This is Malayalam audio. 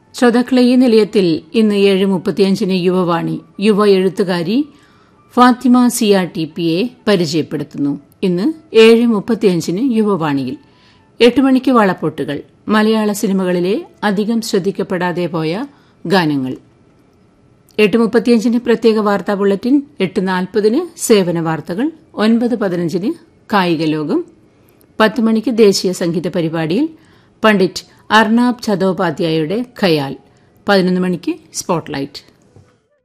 ശ്രോതാക്കളെ, ഈ നിലയത്തിൽ ഇന്ന് 7:35 യുവവാണി. യുവ എഴുത്തുകാരി ഫാത്തിമ CRTPയെ പരിചയപ്പെടുത്തുന്നു. ഇന്ന് 7:35 യുവവാണിയിൽ 8 മണിക്ക് വളപ്പൊട്ടുകൾ. മലയാള സിനിമകളിലെ അധികം ശ്രദ്ധിക്കപ്പെടാതെ പോയ ഗാനങ്ങൾ. 8:35 പ്രത്യേക വാർത്താ ബുള്ളറ്റിൻ. 8:40 സേവന വാർത്തകൾ. 9:15 കായിക ലോകം. 10 മണിക്ക് ദേശീയ സംഗീത പരിപാടിയിൽ പണ്ഡിറ്റ് അർണാബ് ചതോപാധ്യായയുടെ ഖയാൽ. 11 മണിക്ക് സ്പോട്ട്ലൈറ്റ്.